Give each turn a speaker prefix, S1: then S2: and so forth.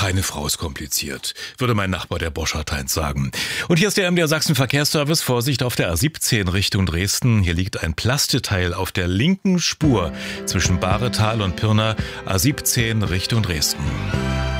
S1: Keine Frau ist kompliziert, würde mein Nachbar der Boschardt-Heinz sagen. Und hier ist der MDR Sachsen Verkehrsservice. Vorsicht auf der A17 Richtung Dresden. Hier liegt ein Plasteteil auf der linken Spur zwischen Bahretal und Pirna. A17 Richtung Dresden.